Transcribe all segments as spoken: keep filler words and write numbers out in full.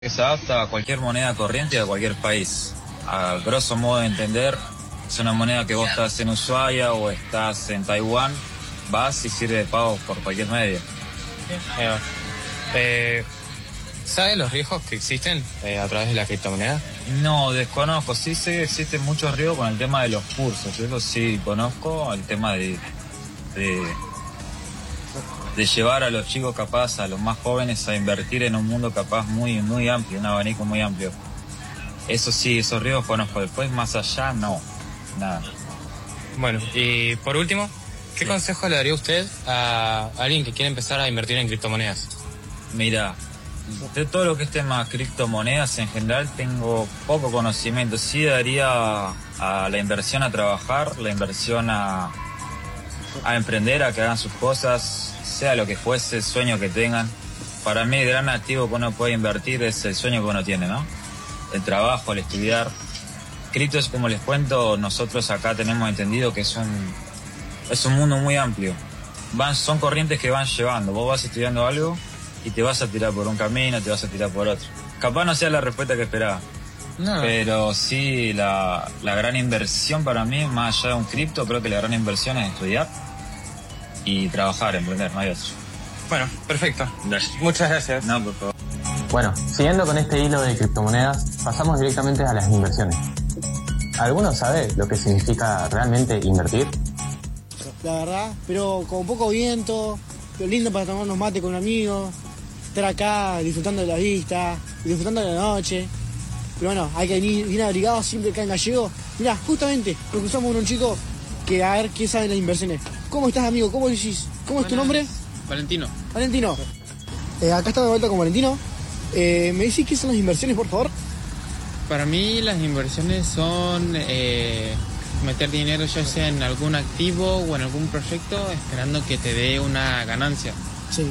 Que se adapta a cualquier moneda corriente y a cualquier país. A grosso modo de entender, es una moneda que vos estás en Ushuaia o estás en Taiwán, vas y sirve de pago por cualquier medio. Eh, eh, ¿Sabes los riesgos que existen eh, a través de la criptomoneda? No, desconozco. Sí sé que existen muchos riesgos con el tema de los cursos. Eso sí conozco, el tema de, de, de llevar a los chicos capaz, a los más jóvenes, a invertir en un mundo capaz muy, muy amplio, un abanico muy amplio. Eso sí, esos riesgos conozco. Después, más allá, no. Nada. Bueno, y por último, ¿qué Sí. consejo le daría usted a alguien que quiere empezar a invertir en criptomonedas? Mira, de todo lo que es tema criptomonedas en general tengo poco conocimiento. Sí daría a la inversión a trabajar, la inversión a, a emprender, a que hagan sus cosas, sea lo que fuese, el sueño que tengan. Para mí el gran activo que uno puede invertir es el sueño que uno tiene, ¿no? El trabajo, el estudiar. Criptos, como les cuento, nosotros acá tenemos entendido que es un, es un mundo muy amplio. Van, son corrientes que van llevando. Vos vas estudiando algo y te vas a tirar por un camino, te vas a tirar por otro. Capaz no sea la respuesta que esperaba. No. Pero sí, la, la gran inversión para mí, más allá de un cripto, creo que la gran inversión es estudiar y trabajar, emprender, no hay otro. Bueno, perfecto. Gracias. Muchas gracias. No, por favor. Bueno, siguiendo con este hilo de criptomonedas, pasamos directamente a las inversiones. ¿Alguno sabe lo que significa realmente invertir? La verdad, pero con poco viento, pero lindo para tomar unos mates con amigos, estar acá disfrutando de la vista, disfrutando de la noche. Pero bueno, hay que venir bien abrigados siempre acá en Gallego. Mirá, justamente nos cruzamos con un chico que a ver qué sabe de las inversiones. ¿Cómo estás, amigo? ¿Cómo decís? ¿Cómo es tu nombre? Valentino. Valentino. Eh, acá estamos de vuelta con Valentino. Eh, ¿Me decís qué son las inversiones, por favor? Para mí las inversiones son eh, meter dinero ya sea en algún activo o en algún proyecto esperando que te dé una ganancia. Sí.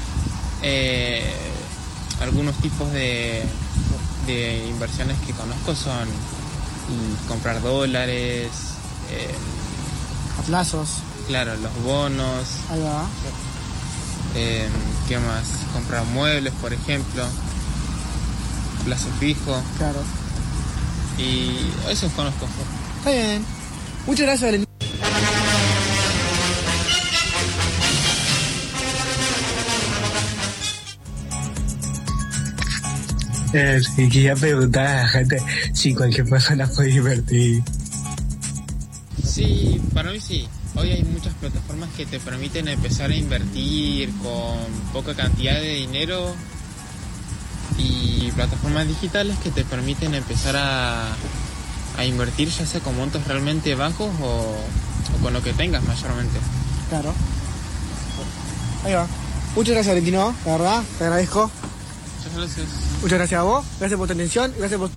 Eh, algunos tipos de, de inversiones que conozco son mm, comprar dólares, eh, A plazos. claro, los bonos, Ahí va. eh, ¿qué más? Comprar muebles, por ejemplo, plazo fijo, Claro. y esos conozco. Está bien. Muchas gracias, Valentino. Eh, y quería preguntar a la gente si cualquier persona puede invertir. Sí, para mí sí. Hoy hay muchas plataformas que te permiten empezar a invertir con poca cantidad de dinero y plataformas digitales que te permiten empezar a, a invertir ya sea con montos realmente bajos o, o con lo que tengas mayormente. Claro. Ahí va. Muchas gracias, Valentino. La verdad, te agradezco. Muchas gracias. Muchas gracias a vos. Gracias por tu atención. Gracias por...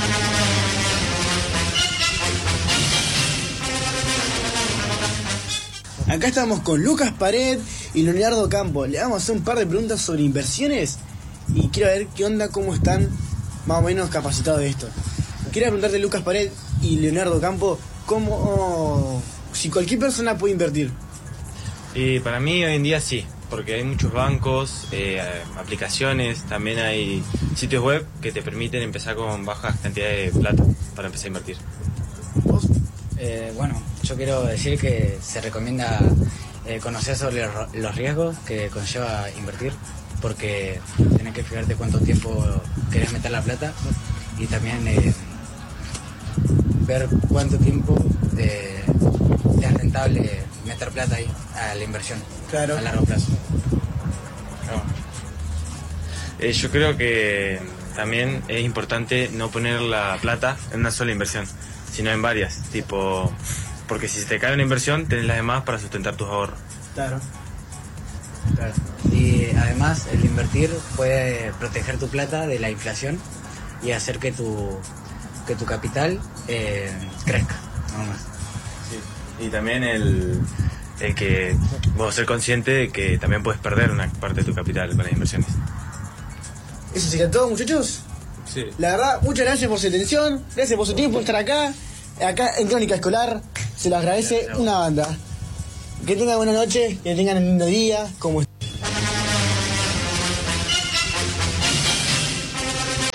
Acá estamos con Lucas Pared y Leonardo Campo. Le vamos a hacer un par de preguntas sobre inversiones y quiero ver qué onda, cómo están más o menos capacitados de esto. Quería preguntarte, Lucas Pared y Leonardo Campo, cómo, si cualquier persona puede invertir. Y para mí hoy en día sí, porque hay muchos bancos, eh, aplicaciones, también hay sitios web que te permiten empezar con bajas cantidades de plata para empezar a invertir. ¿Vos? Eh, bueno, yo quiero decir que se recomienda eh, conocer sobre los- los riesgos que conlleva invertir, porque tenés que fijarte cuánto tiempo querés meter la plata y también eh, ver cuánto tiempo eh, te es rentable meter plata ahí a la inversión Claro. a largo plazo. Eh, yo creo que también es importante no poner la plata en una sola inversión, sino en varias, tipo, porque si se te cae una inversión, tenés las demás para sustentar tus ahorros. Claro. Claro. Y además el invertir puede proteger tu plata de la inflación y hacer que tu, que tu capital eh, crezca, no más. Sí. Y también el, el que vos ser consciente de que también puedes perder una parte de tu capital con las inversiones. Eso sería todo, muchachos. Sí. La verdad, muchas gracias por su atención, gracias por su tiempo, por estar acá, acá en Crónica Escolar. Se lo agradece una banda. Que tengan buena noche, que tengan un lindo día, como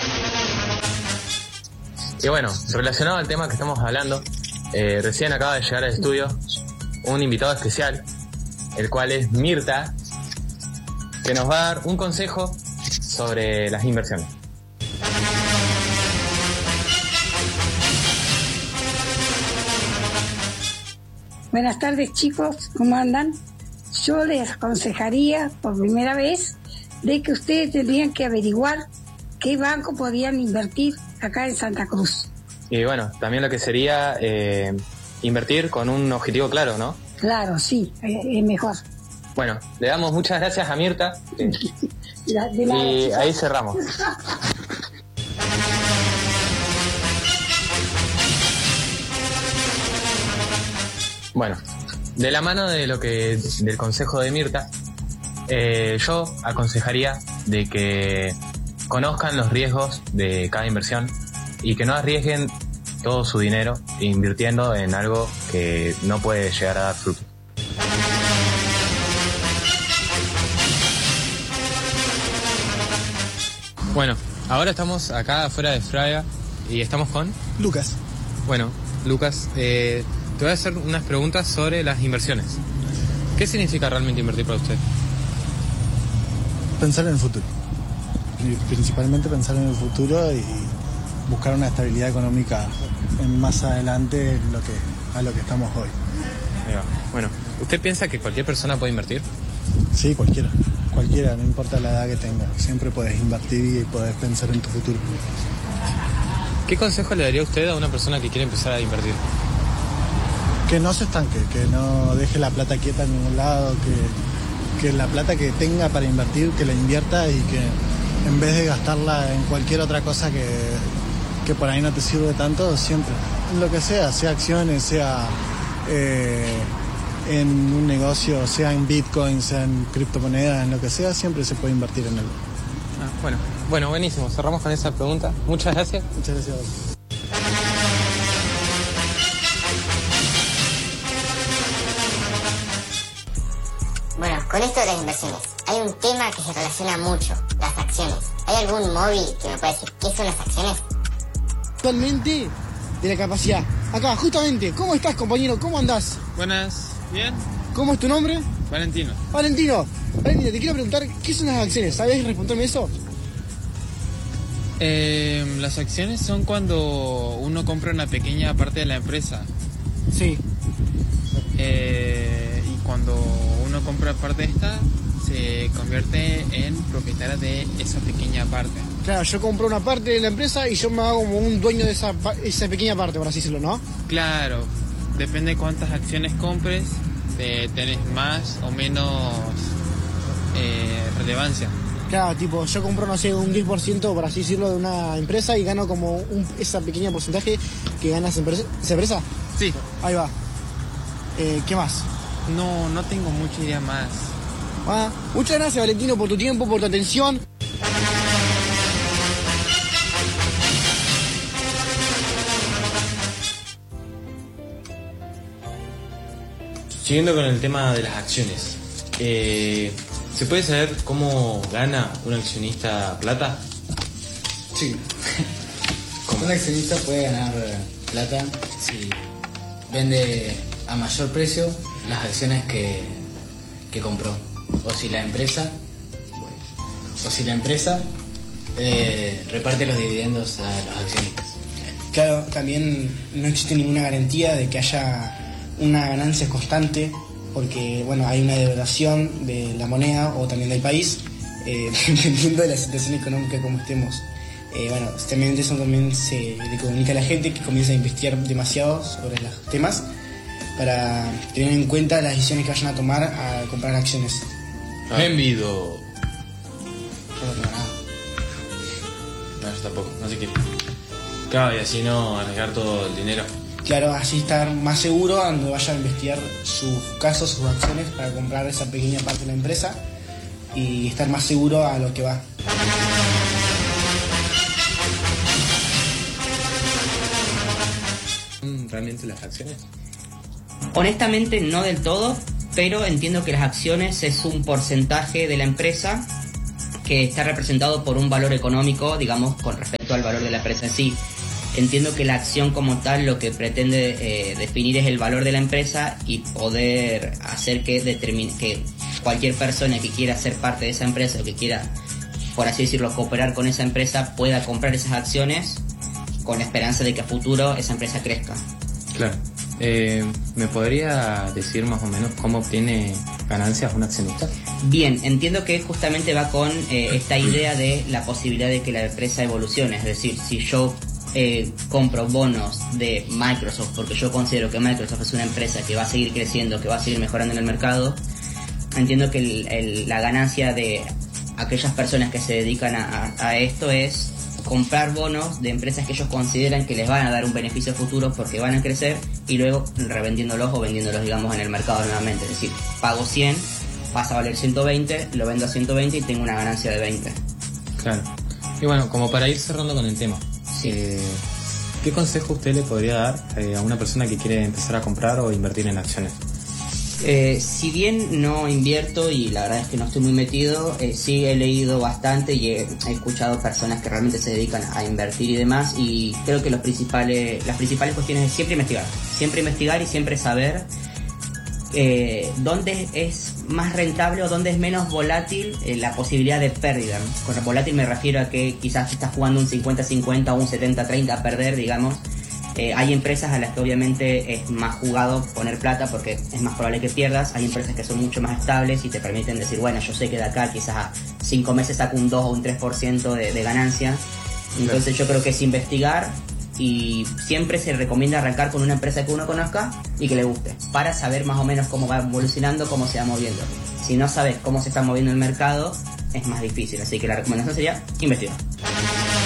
Y bueno, relacionado al tema que estamos hablando, eh, recién acaba de llegar al estudio un invitado especial, el cual es Mirta, que nos va a dar un consejo sobre las inversiones. Buenas tardes, chicos, ¿cómo andan? Yo les aconsejaría por primera vez de que ustedes tendrían que averiguar qué banco podían invertir acá en Santa Cruz. Y bueno, también lo que sería eh, invertir con un objetivo claro, ¿no? Claro, sí, es, es mejor. Bueno, le damos muchas gracias a Mirta La- de la- y ahí cerramos. Bueno, de la mano de lo que del consejo de Mirta, eh, yo aconsejaría de que conozcan los riesgos de cada inversión y que no arriesguen todo su dinero invirtiendo en algo que no puede llegar a dar fruto. Bueno, ahora estamos acá afuera de Fraga y estamos con Lucas. Bueno, Lucas, eh, te voy a hacer unas preguntas sobre las inversiones. ¿Qué significa realmente invertir para usted? Pensar en el futuro. Y principalmente pensar en el futuro y buscar una estabilidad económica en más adelante lo que, a lo que estamos hoy. Ahí va. Bueno, ¿usted piensa que cualquier persona puede invertir? Sí, cualquiera. Cualquiera, no importa la edad que tengas. Siempre puedes invertir y puedes pensar en tu futuro. ¿Qué consejo le daría usted a una persona que quiere empezar a invertir? Que no se estanque, que no deje la plata quieta en ningún lado, que, que la plata que tenga para invertir, que la invierta y que en vez de gastarla en cualquier otra cosa que, que por ahí no te sirve tanto, siempre, en lo que sea, sea acciones, sea eh, en un negocio, sea en Bitcoin, sea en criptomonedas, en lo que sea, siempre se puede invertir en algo. Ah, bueno, bueno, buenísimo. Cerramos con esa pregunta. Muchas gracias. Muchas gracias a vos. Bueno, con esto de las inversiones, hay un tema que se relaciona mucho, las acciones. ¿Hay algún móvil que me pueda decir qué son las acciones? Actualmente, de la capacidad. Acá, justamente, ¿cómo estás, compañero? ¿Cómo andás? Buenas, ¿bien? ¿Cómo es tu nombre? Valentino. Valentino. Valentino, te quiero preguntar, ¿qué son las acciones? ¿Sabés responderme eso? Eh, las acciones son cuando uno compra una pequeña parte de la empresa. Sí. Eh, y cuando uno compra parte de esta, se convierte en propietario de esa pequeña parte. Claro, yo compro una parte de la empresa y yo me hago como un dueño de esa, pa- esa pequeña parte, por así decirlo, ¿no? Claro, depende de cuántas acciones compres, eh, tenés más o menos eh, relevancia. Claro, tipo, yo compro, no sé, un diez por ciento, por así decirlo, de una empresa y gano como un, esa pequeña porcentaje que gana esa empresa. ¿Esa empresa? Sí. Ahí va. Eh, ¿Qué más? No, no tengo mucha idea más. Ah, muchas gracias, Valentino, por tu tiempo, por tu atención. Siguiendo con el tema de las acciones, eh, ¿se puede saber cómo gana un accionista plata? Sí. Un accionista puede ganar plata si vende a mayor precio las acciones que, que compró. O si la empresa, o si la empresa eh, reparte los dividendos a los accionistas. Claro, también no existe ninguna garantía de que haya una ganancia constante, porque bueno, hay una devaluación de la moneda o también del país, eh, dependiendo de la situación económica como estemos. Eh, bueno, también eso también se le comunica a la gente que comienza a investigar demasiado sobre los temas para tener en cuenta las decisiones que vayan a tomar a comprar acciones. Envido. No, no, nada. No, yo tampoco, no sé qué. Claro, y así no arriesgar todo el dinero. Claro, así estar más seguro cuando vaya a investigar sus casos, sus acciones para comprar esa pequeña parte de la empresa y estar más seguro a lo que va. ¿Realmente las acciones? Honestamente no del todo, pero entiendo que las acciones es un porcentaje de la empresa que está representado por un valor económico, digamos, con respecto al valor de la empresa en sí. entiendo que la acción como tal lo que pretende eh, definir es el valor de la empresa y poder hacer que determine que cualquier persona que quiera ser parte de esa empresa o que quiera, por así decirlo, cooperar con esa empresa pueda comprar esas acciones con la esperanza de que a futuro esa empresa crezca. Claro. Eh, ¿Me podría decir más o menos cómo obtiene ganancias un accionista? Bien, entiendo que justamente va con eh, esta idea de la posibilidad de que la empresa evolucione. Es decir, si yo eh, compro bonos de Microsoft porque yo considero que Microsoft es una empresa que va a seguir creciendo, que va a seguir mejorando en el mercado, entiendo que el, el, la ganancia de aquellas personas que se dedican a, a, a esto es comprar bonos de empresas que ellos consideran que les van a dar un beneficio futuro porque van a crecer y luego revendiéndolos o vendiéndolos, digamos, en el mercado nuevamente. Es decir, pago cien, pasa a valer ciento veinte, lo vendo a ciento veinte y tengo una ganancia de veinte. Claro. Y bueno, como para ir cerrando con el tema, sí. eh, ¿qué consejo usted le podría dar eh, a una persona que quiere empezar a comprar o invertir en acciones? Eh, si bien no invierto y la verdad es que no estoy muy metido, eh, sí he leído bastante y he, he escuchado personas que realmente se dedican a invertir y demás, y creo que los principales, las principales cuestiones es siempre investigar, siempre investigar y siempre saber eh, dónde es más rentable o dónde es menos volátil eh, la posibilidad de pérdida. Con volátil me refiero a que quizás estás jugando un cincuenta cincuenta o un setenta treinta a perder, digamos. Eh, hay empresas a las que obviamente es más jugado poner plata porque es más probable que pierdas. Hay empresas que son mucho más estables y te permiten decir, bueno, yo sé que de acá quizás a cinco meses saco un dos o un tres por ciento de, de ganancia. Entonces yo creo que es investigar, y siempre se recomienda arrancar con una empresa que uno conozca y que le guste, para saber más o menos cómo va evolucionando, cómo se va moviendo. Si no sabes cómo se está moviendo el mercado, es más difícil, así que la recomendación sería investigar.